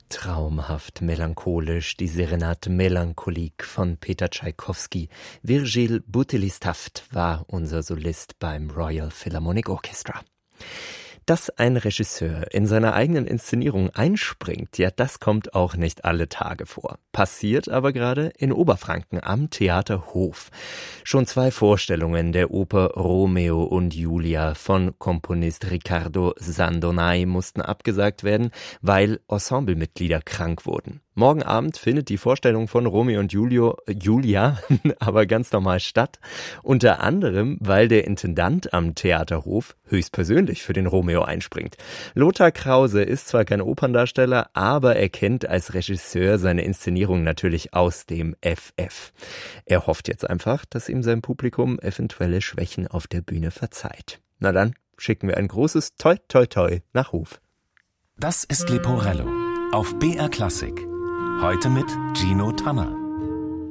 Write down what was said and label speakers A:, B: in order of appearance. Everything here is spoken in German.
A: Traumhaft melancholisch, die Serenade Melancholique von Peter Tschaikowski. Virgil Boutelis-Taft war unser Solist beim Royal Philharmonic Orchestra. Dass ein Regisseur in seiner eigenen Inszenierung einspringt, ja, das kommt auch nicht alle Tage vor. Passiert aber gerade in Oberfranken am Theater Hof. Schon 2 Vorstellungen der Oper Romeo und Julia von Komponist Riccardo Sandonai mussten abgesagt werden, weil Ensemblemitglieder krank wurden. Morgen Abend findet die Vorstellung von Romeo und Julia aber ganz normal statt. Unter anderem, weil der Intendant am Theaterhof höchstpersönlich für den Romeo einspringt. Lothar Krause ist zwar kein Operndarsteller, aber er kennt als Regisseur seine Inszenierung natürlich aus dem FF. Er hofft jetzt einfach, dass ihm sein Publikum eventuelle Schwächen auf der Bühne verzeiht. Na dann schicken wir ein großes Toi Toi Toi nach Hof.
B: Das ist Leporello auf BR Klassik. Heute mit Gino Tanner.